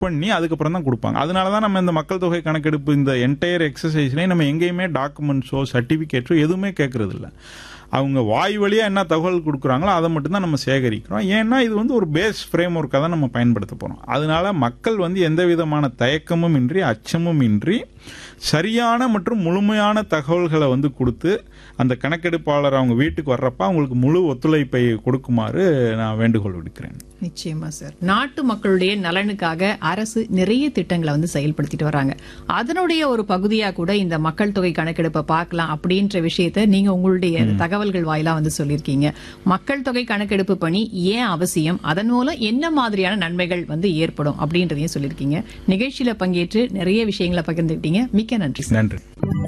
பண்ணி அதுக்கப்புறம் தான் கொடுப்பாங்க. அதனால தான் நம்ம இந்த மக்கள் தொகை கணக்கெடுப்பு இந்த என்டையர் எக்ஸசைஸ்லேயும் நம்ம எங்கேயுமே டாக்குமெண்ட்ஸோ சர்டிஃபிகேட்டோ எதுவுமே கேட்கறது இல்லை. அவங்க வாய் வழியாக என்ன தகவல் கொடுக்குறாங்களோ அதை மட்டும்தான் நம்ம சேகரிக்கிறோம். ஏன்னா இது வந்து ஒரு பேஸ் ஃப்ரேம் ஒர்க்காக தான் நம்ம பயன்படுத்த போகிறோம். அதனால மக்கள் வந்து எந்த விதமான தயக்கமும் இன்றி அச்சமும் இன்றி சரியான மற்றும் முழுமையான தகவல்களை வந்து கொடுத்து அந்த கணக்கெடுப்பாளர் அவங்க வீட்டுக்கு வர்றப்ப அவங்களுக்கு முழு ஒத்துழைப்பை கொடுக்குமாறு நான் வேண்டுகோள் விடுக்கிறேன். நிச்சயமா சார். நாட்டு மக்களுடைய நலனுக்காக அரசு நிறைய திட்டங்களை வந்து செயல்படுத்திட்டு வராங்க. அதனுடைய ஒரு பகுதியா கூட இந்த மக்கள் தொகை கணக்கெடுப்பை பார்க்கலாம் அப்படின்ற விஷயத்த நீங்க உங்களுடைய தகவல்கள் வாயிலா வந்து சொல்லியிருக்கீங்க. மக்கள் தொகை கணக்கெடுப்பு பணி ஏன் அவசியம், அதன் மூலம் என்ன மாதிரியான நன்மைகள் வந்து ஏற்படும் அப்படின்றதையும் சொல்லியிருக்கீங்க. நிகழ்ச்சியில பங்கேற்று நிறைய விஷயங்களை பகிர்ந்துக்கிட்டீங்க. மிக்க நன்றி. நன்றி.